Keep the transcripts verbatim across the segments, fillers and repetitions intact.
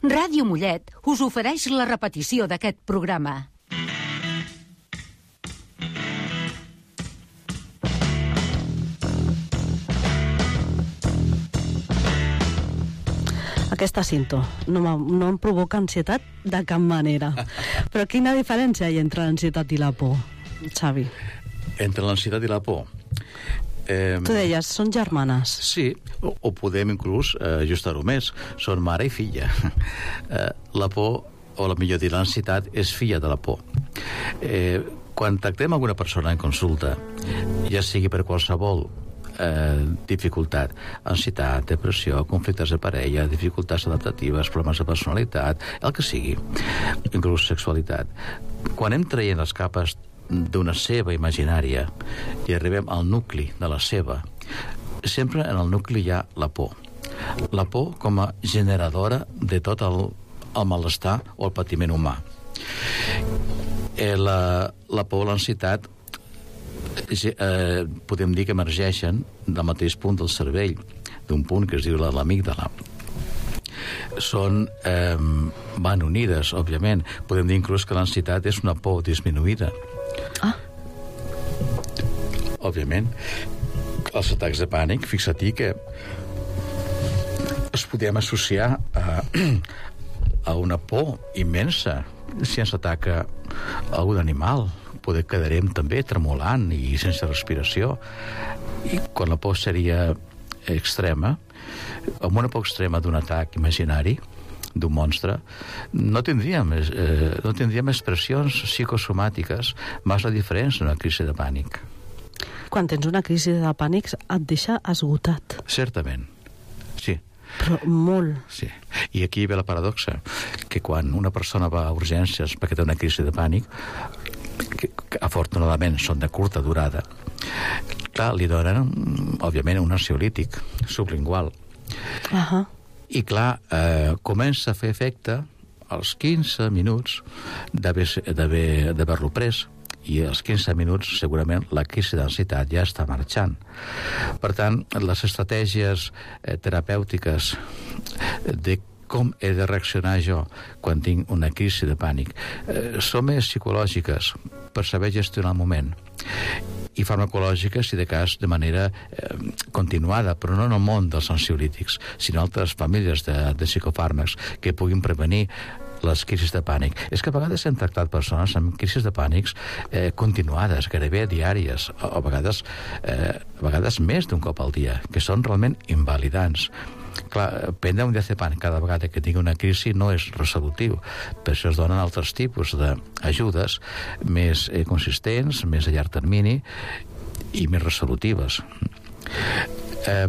Ràdio Mollet us ofereix la repetició d'aquest programa. Aquesta cinta no, no em provoca ansietat de cap manera. Però quina diferència hi ha entre l'ansietat i la por, Xavi? Entre l'ansietat i la por? Eh, tu deies, són germanes. Sí, o, o podem inclús eh, ajustar-ho més. Són mare i filla. Eh, la por, o la millor dir, l'ansietat, és filla de la por. Eh, quan tractem alguna persona en consulta, ja sigui per qualsevol Eh, dificultat, ansietat, depressió, conflictes de parella, dificultats adaptatives, problemes de personalitat, el que sigui, inclús sexualitat. Quan hem traient les capes d'una ceba imaginària i arribem al nucli de la ceba, sempre en el nucli hi ha la por. La por com a generadora de tot el, el malestar o el patiment humà. Eh, la, la por, l'ansietat, Eh, podem dir que emergeixen del mateix punt del cervell, d'un punt que es diu l'amígdala. Són, eh, van unides, òbviament. Podem dir inclús que l'ansietat és una por disminuïda. Ah. Òbviament, els atacs de pànic, fixa-t'hi que els podem associar a, a una por immensa. Si ens ataca algun animal, poder quedarem també tremolant i sense respiració, i quan la por seria extrema, amb una por extrema d'un atac imaginari d'un monstre, no tindríem eh, no tindríem expressions psicosomàtiques massa diferents d'una crisi de pànic. Quan tens una crisi de pànic et deixa esgotat. Certament, sí. Però molt. Sí. I aquí ve la paradoxa, que quan una persona va a urgències perquè té una crisi de pànic, que, que afortunadament són de curta durada, clar, li donen, òbviament, un ansiolític sublingual. Uh-huh. I clar, eh, comença a fer efecte als quinze minuts d'haver-lo pres, i als quinze minuts segurament la crisi d'ansietat ja està marxant. Per tant, les estratègies eh, terapèutiques de com he de reaccionar jo quan tinc una crisi de pànic eh, són més psicològiques per saber gestionar el moment, i farmacològiques, si de cas, de manera eh, continuada, però no en el món dels ansiolítics, sinó altres famílies de, de psicofàrmacs que puguin prevenir les crisis de pànic. És que a vegades hem tractat persones amb crisis de pànics eh, continuades, gairebé diàries, o a vegades, eh, a vegades més d'un cop al dia, que són realment invalidants. Clar, prendre un diazepam cada vegada que tingui una crisi no és resolutiu. Per això es donen altres tipus d'ajudes més eh, consistents, més a llarg termini i més resolutives. Eh,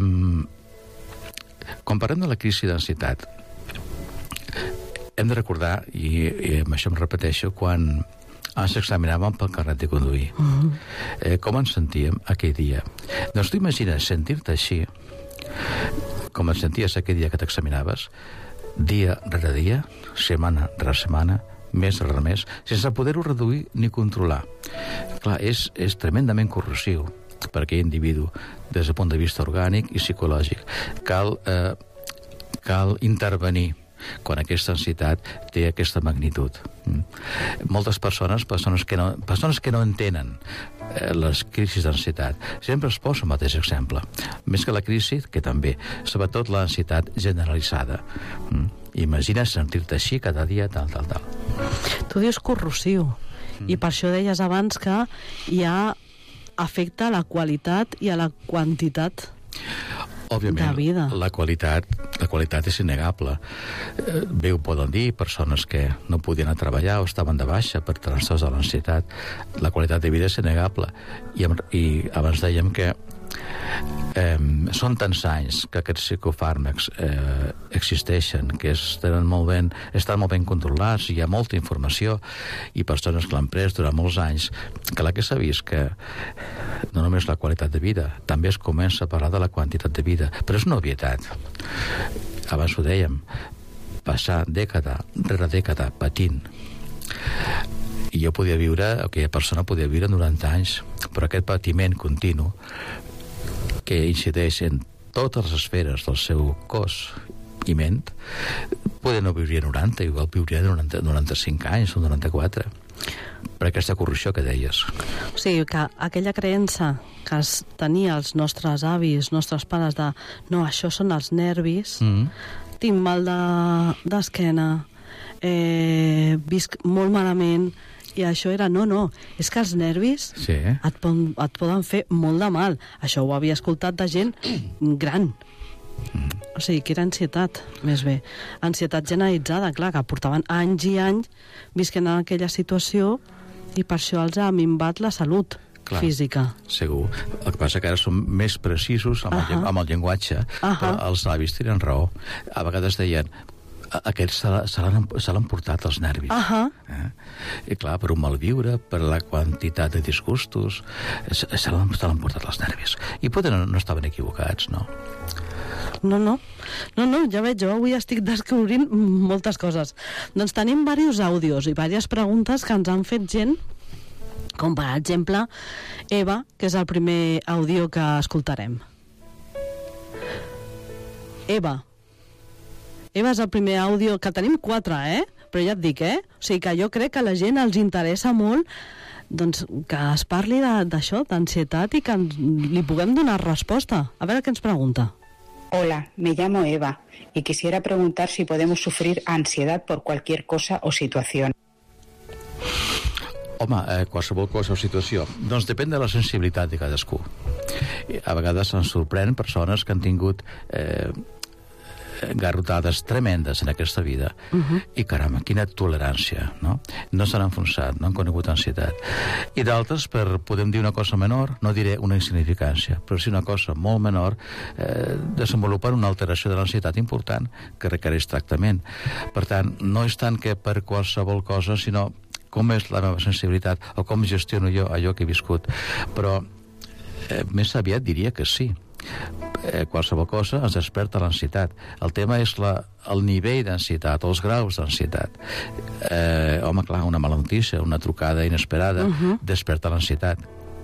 quan parlem de la crisi d'ansietat, hem de recordar, i, i amb això em repeteixo, quan ens examinàvem pel carnet de conduir. Uh-huh. Eh, com ens sentíem aquell dia? Doncs tu imagines sentir-te així, com et senties aquell dia que t'examinaves, dia rere dia, setmana rere setmana, mes rere mes, sense poder-ho reduir ni controlar. Clar, és, és tremendament corrosiu per aquell individu des del punt de vista orgànic i psicològic. Cal, eh, cal intervenir quan aquesta ansietat té aquesta magnitud. Mm. Moltes persones, persones que no, persones que no entenen eh, les crisis d'ansietat, sempre es posa el mateix exemple. Més que la crisi, que també, sobretot l'ansietat generalitzada. Mm. Imagina sentir-te així cada dia, tal, tal, tal. Tu dius corrosiu, mm. i per això deies abans que hi ha afecta a la qualitat i a la quantitat. Òbviament, la qualitat, la qualitat és innegable. Eh, bé ho poden dir persones que no podien anar a treballar o estaven de baixa per trastorns de l'ansietat. La qualitat de vida és innegable. I, i abans dèiem que eh, són tants anys que aquests psicofàrmacs eh, existeixen, que estan molt, ben, estan molt ben controlats, hi ha molta informació, i persones que l'han pres durant molts anys, que la que s'ha vist que no només la qualitat de vida, també es comença a parlar de la quantitat de vida, però és una obvietat. Abans ho dèiem, passar dècada rere dècada patint, i jo podia viure, aquella persona podia viure noranta anys, però aquest patiment continu que incideix en totes les esferes del seu cos i ment Poder no viuria noranta, igual viuria noranta, noranta-cinc anys o noranta-quatre, per aquesta corrupció que deies. O sigui, que aquella creença que es tenia els nostres avis, nostres pares, de no, això són els nervis, mm. tinc mal d'esquena, de, eh, visc molt malament, i això era, no, no, és que els nervis sí. et, pon, et poden fer molt de mal. Això ho havia escoltat de gent gran. Mm. O sigui, que era ansietat, més bé. Ansietat generalitzada, clar, que portaven anys i anys visquent en aquella situació i per això els ha minvat la salut. Clar, física. Segur. El que passa que ara som més precisos amb, uh -huh. el, amb el llenguatge, uh -huh. però els avis tenen raó. A vegades deien aquests se l'han portat els nervis. Uh -huh. eh? I clar, per un malviure, per la quantitat de disgustos, se, se l'han portat els nervis. I potser no, no estaven equivocats, no? No, no. No, no, ja veig, jo avui estic descobrint moltes coses. Doncs tenim diversos àudios i diverses preguntes que ens han fet gent, com per exemple Eva, que és el primer àudio que escoltarem. Eva. Eva és el primer àudio, que tenim quatre, eh? Però ja et dic, eh? O sigui que jo crec que a la gent els interessa molt doncs, que es parli d'això, d'ansietat, i que ens, li puguem donar resposta. A veure què ens pregunta. Hola, me llamo Eva y quisiera preguntar si podemos sufrir ansiedad por cualquier cosa o situación. Home, eh, qualsevol cosa o situació. Doncs depèn de la sensibilitat de cadascú. A vegades ens sorprèn persones que han tingut eh, garrotades tremendes en aquesta vida. Uh-huh. I caramba, quina tolerància, no? No s'han enfonsat, no han conegut ansietat. I d'altres, per, podem dir una cosa menor, no diré una insignificància, però sí una cosa molt menor, eh, desenvolupen una alteració de l'ansietat important que requereix tractament. Per tant, no és tant que per qualsevol cosa, sinó com és la meva sensibilitat o com gestiono jo allò que he viscut. Però eh, més aviat diria que sí. Eh, qualsevol cosa ens desperta l'ansietat. El tema és la, el nivell d'ansietat, els graus d'ansietat. Eh, home, clar, una mala notícia, una trucada inesperada, uh-huh. desperta l'ansietat.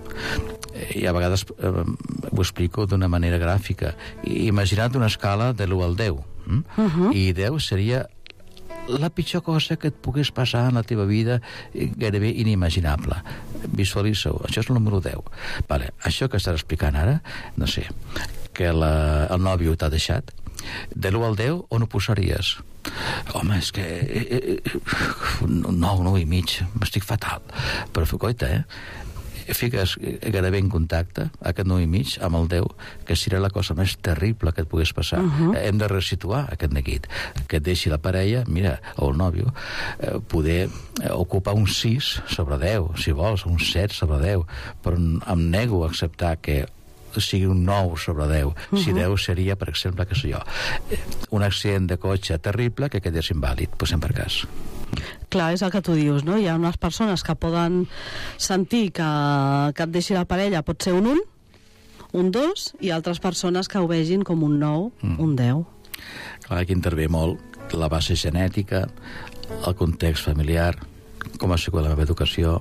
I a vegades eh, ho explico d'una manera gràfica. Imagina't una escala de l'u al deu. Mm? Uh-huh. I deu seria la pitjor cosa que et pogués passar en la teva vida, gairebé inimaginable. Visualitza-ho. Això és el número deu. Vale. Això que estàs explicant ara, no sé, que la, el nòvio t'ha deixat, de l'u al deu, on ho posaries? Home, és que... Eh, eh, nou, nou i mig. Estic fatal. Però, coita, eh? Fiques gairebé en contacte, aquest nou i mig, amb el deu, que serà la cosa més terrible que et pogués passar. Uh-huh. Hem de resituar aquest neguit. Que et deixi la parella, mira, o el nòvio, eh, poder ocupar un sis sobre deu, si vols, un set sobre deu, però em nego a acceptar que sigui un nou sobre deu. Uh-huh. Si deu seria, per exemple, que sé jo, un accident de cotxe terrible que quedés invàlid, posem per cas. Clar, és el que tu dius, no? Hi ha unes persones que poden sentir que, que et deixi la parella pot ser un un, un dos, i altres persones que ho vegin com un nou, mm. un deu. Clar, aquí intervé molt la base genètica, el context familiar, com ha sigut la meva educació,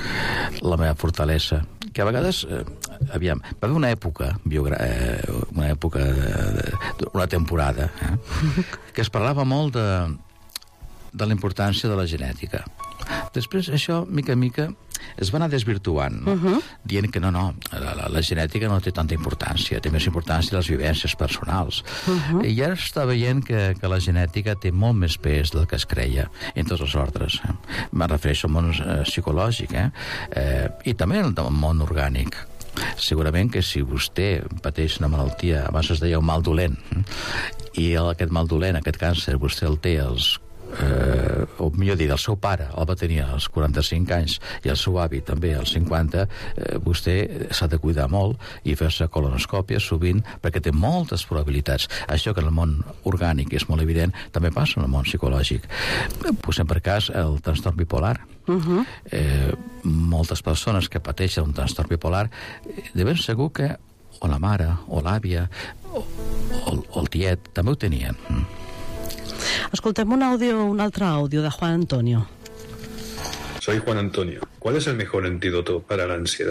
la meva fortalesa, que a vegades, eh, aviam, va haver una època, eh, una època, eh, una temporada, eh, que es parlava molt de de la importància de la genètica. Després això, mica en mica, es va anar desvirtuant, no? Uh-huh. Dient que no, no, la, la, la genètica no té tanta importància, té més importància les vivències personals. Uh-huh. I ara està veient que, que la genètica té molt més pes del que es creia en tots els ordres. Eh? Me refereixo al món eh, psicològic, eh? Eh, i també al món orgànic. Segurament que si vostè pateix una malaltia, abans es deia un mal dolent, eh? I aquest mal dolent, aquest càncer, vostè el té als Eh, o millor dir, el seu pare el va tenir als quaranta-cinc anys i el seu avi també als cinquanta, eh, vostè s'ha de cuidar molt i fer-se colonoscòpies sovint perquè té moltes probabilitats. Això que en el món orgànic és molt evident, també passa en el món psicològic. Posem per cas el trastorn bipolar. Uh-huh. eh, moltes persones que pateixen un trastorn bipolar de ben segur que o la mare o l'àvia o, o, o el tiet també ho tenien. Escoltem un audio, un altre audio de Juan Antonio. Soy Juan Antonio. ¿Cuál es el mejor antídoto para la ansiedad?